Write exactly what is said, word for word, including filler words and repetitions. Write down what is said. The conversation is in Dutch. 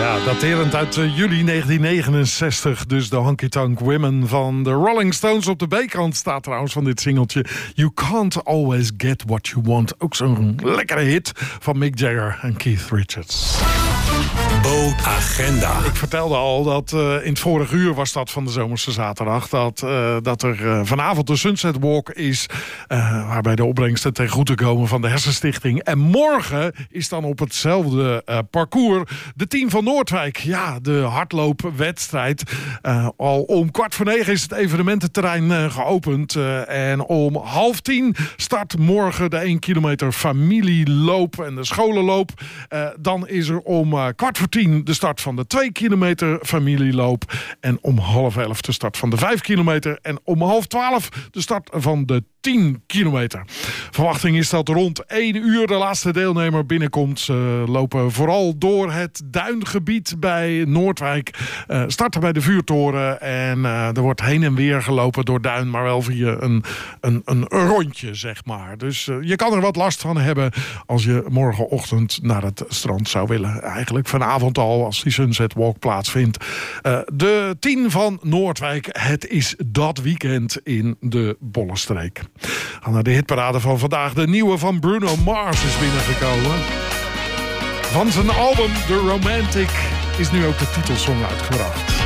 Ja, daterend uit uh, juli negentien negenenzestig. Dus de Honky Tonk Women van de Rolling Stones. Op de B-kant staat trouwens van dit singeltje You Can't Always Get What You Want. Ook zo'n lekkere hit van Mick Jagger en Keith Richards. Bo-agenda. Ik vertelde al dat uh, in het vorige uur was dat van de Zomerse Zaterdag. Dat, uh, dat er uh, vanavond de Sunset Walk is. Uh, waarbij de opbrengsten ten goede komen van de Hersenstichting. En morgen is dan op hetzelfde uh, parcours de team van Noordwijk. Ja, de hardloopwedstrijd. Uh, al om kwart voor negen is het evenemententerrein uh, geopend. Uh, en om half tien start morgen de één kilometer familieloop en de scholenloop. Uh, dan is er om uh, kwart voor tien de start van de twee kilometer familieloop. En om half elf de start van de vijf kilometer. En om half twaalf de start van de tien kilometer. Verwachting is dat rond één uur de laatste deelnemer binnenkomt. Ze lopen vooral door het duingebied bij Noordwijk. Uh, starten bij de vuurtoren. En uh, er wordt heen en weer gelopen door duin. Maar wel via een, een, een rondje, zeg maar. Dus uh, je kan er wat last van hebben als je morgenochtend naar het strand zou willen. Eigenlijk vanavond al, als die Sunset Walk plaatsvindt. Uh, de tien van Noordwijk. Het is dat weekend in de Bollenstreek. Gaan naar de hitparade van vandaag. De nieuwe van Bruno Mars is binnengekomen. Van zijn album The Romantic is nu ook de titelsong uitgebracht.